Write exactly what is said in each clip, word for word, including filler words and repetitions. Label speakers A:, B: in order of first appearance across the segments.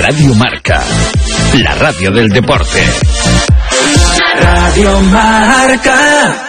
A: Radio Marca, la radio del deporte.
B: Radio Marca.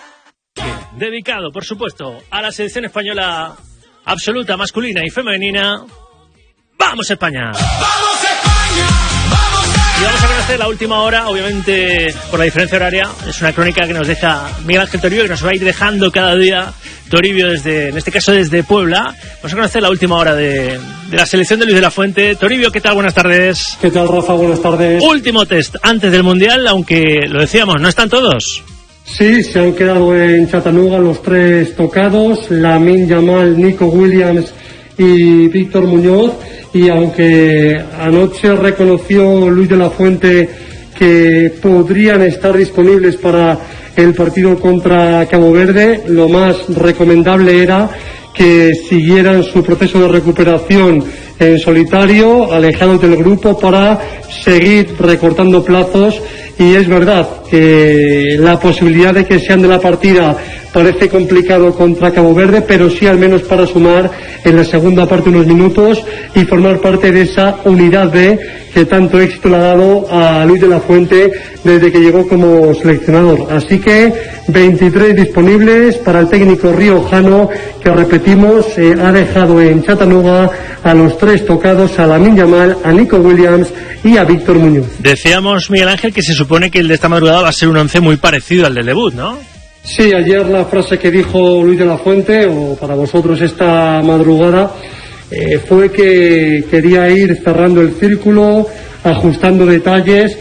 C: Dedicado, por supuesto, a la selección española absoluta, masculina y femenina. ¡Vamos España!
B: ¡Vamos España! ¡Vamos España!
C: Y vamos a conocer la última hora, obviamente por la diferencia horaria. Es una crónica que nos deja Miguel Ángel Toribio, que nos va a ir dejando cada día Toribio desde, en este caso desde Puebla. Vamos a conocer la última hora de, de la selección de Luis de la Fuente. Toribio, ¿qué tal? Buenas tardes.
D: ¿Qué tal, Rafa? Buenas tardes.
C: Último test antes del Mundial, aunque lo decíamos, no están todos.
D: Sí, se han quedado en Chattanooga los tres tocados, Lamine Yamal, Nico Williams y Víctor Muñoz, y aunque anoche reconoció Luis de la Fuente que podrían estar disponibles para el partido contra Cabo Verde, lo más recomendable era que siguieran su proceso de recuperación en solitario, alejados del grupo, para seguir recortando plazos. Y es verdad que la posibilidad de que sean de la partida parece complicado contra Cabo Verde, pero sí al menos para sumar en la segunda parte unos minutos y formar parte de esa unidad B que tanto éxito le ha dado a Luis de la Fuente desde que llegó como seleccionador. Así que veintitrés disponibles para el técnico riojano, que repetimos, eh, ha dejado en Chattanooga a los tres tocados, a Lamine Yamal, a Nico Williams y a Víctor Muñoz.
C: Decíamos, Miguel Ángel, que se supone que el de esta madrugada va a ser un once muy parecido al del debut, ¿no?
D: Sí, ayer la frase que dijo Luis de la Fuente, o para vosotros esta madrugada, eh, fue que quería ir cerrando el círculo, ajustando detalles,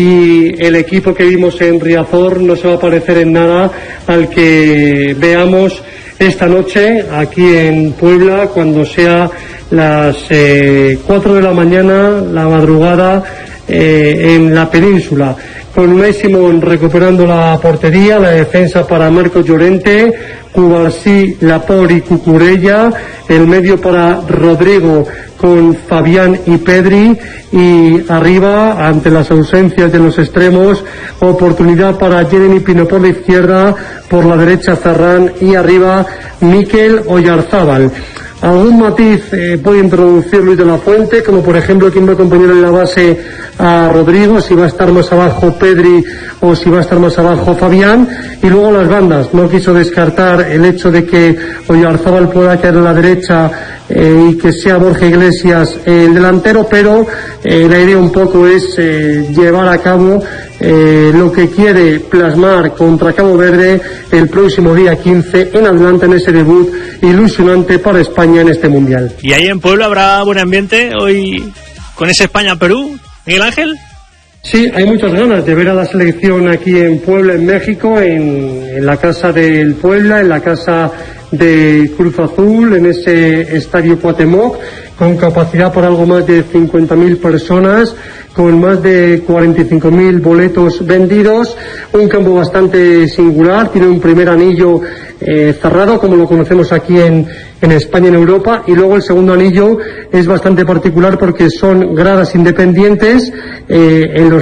D: y el equipo que vimos en Riazor no se va a parecer en nada al que veamos esta noche aquí en Puebla, cuando sea las eh, cuatro de la mañana, la madrugada, eh, en la península, con Unai Simón recuperando la portería, la defensa para Marcos Llorente, Cubarsí, Laporte y Cucurella, el medio para Rodrigo con Fabián y Pedri, y arriba, ante las ausencias de los extremos, oportunidad para Jeremy Pino por la izquierda, por la derecha Ferran, y arriba Mikel Oyarzábal. Algún matiz eh, puede introducir Luis de la Fuente, como por ejemplo quién va a acompañar en la base a Rodrigo, si va a estar más abajo Pedri o si va a estar más abajo Fabián, y luego las bandas. No quiso descartar el hecho de que Oyarzábal pueda caer a la derecha eh, y que sea Borja Iglesias eh, el delantero, pero eh, la idea un poco es eh, llevar a cabo eh, lo que quiere plasmar contra Cabo Verde el próximo día quince en adelante, en ese debut ilusionante para España en este Mundial.
C: ¿Y ahí en Puebla habrá buen ambiente hoy con ese España-Perú, Miguel Ángel?
D: Sí, hay muchas ganas de ver a la selección aquí en Puebla, en México, en, en la casa del Puebla, en la casa de Cruz Azul, en ese estadio Cuauhtémoc, con capacidad para algo más de cincuenta mil personas, con más de cuarenta y cinco mil boletos vendidos, un campo bastante singular, tiene un primer anillo eh, cerrado, como lo conocemos aquí en, en España, en Europa, y luego el segundo anillo es bastante particular porque son gradas independientes eh, en los